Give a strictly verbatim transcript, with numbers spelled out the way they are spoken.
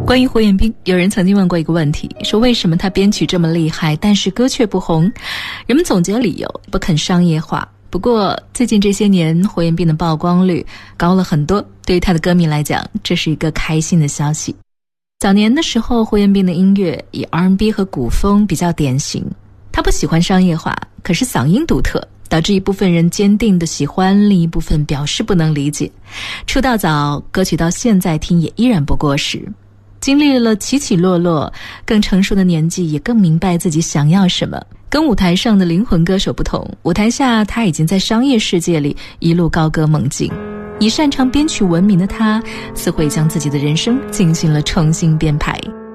关于胡彦斌，有人曾经问过一个问题，说为什么他编曲这么厉害，但是歌却不红？人们总结理由，不肯商业化。不过最近这些年，胡彦斌的曝光率高了很多，对于他的歌迷来讲，这是一个开心的消息。早年的时候，胡彦斌的音乐以 R and B 和古风比较典型，他不喜欢商业化，可是嗓音独特，导致一部分人坚定的喜欢，另一部分表示不能理解。出道早，歌曲到现在听也依然不过时。经历了起起落落，更成熟的年纪也更明白自己想要什么。跟舞台上的灵魂歌手不同，舞台下他已经在商业世界里一路高歌猛进。以擅长编曲闻名的他，似乎也将自己的人生进行了重新编排。